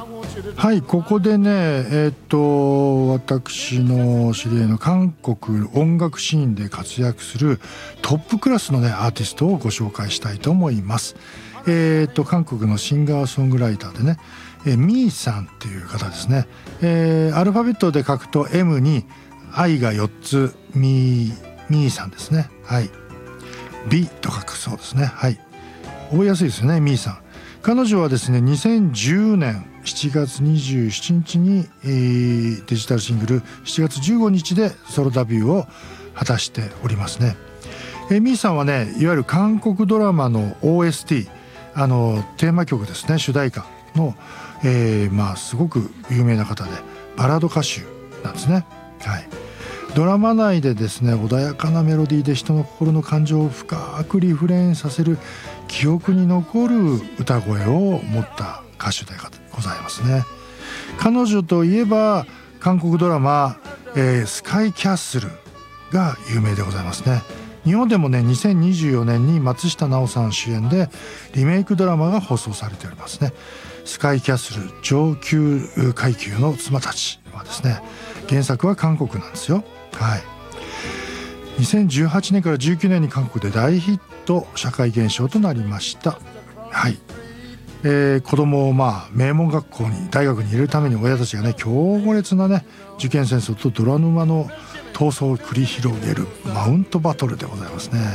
はい、ここでね私の知り合いの韓国音楽シーンで活躍するトップクラスのねアーティストをご紹介したいと思います。韓国のシンガーソングライターでね、ミーさんっていう方ですね。アルファベットで書くと M に I が4つ、ミーさんですね。はい、美と書くそうですね。はい、覚えやすいですよね、ミーさん。彼女はですね2010年7月27日に、デジタルシングル7月15日でソロデビューを果たしておりますね。ミーさんはねいわゆる韓国ドラマの OST、テーマ曲ですね、主題歌の、すごく有名な方でバラード歌手なんですね。はい、ドラマ内でですね穏やかなメロディーで人の心の感情を深くリフレインさせる記憶に残る歌声を持った歌手でございますね。彼女といえば韓国ドラマ、スカイキャッスルが有名でございますね。日本でもね2024年に松下奈緒さん主演でリメイクドラマが放送されておりますね。スカイキャッスル上級階級の妻たちはですね、原作は韓国なんですよ。はい、2018年から19年に韓国で大ヒット社会現象となりました。はい、子供を名門学校に大学に入れるために親たちがね強烈なね受験戦争と泥沼の闘争を繰り広げるマウントバトルでございますね。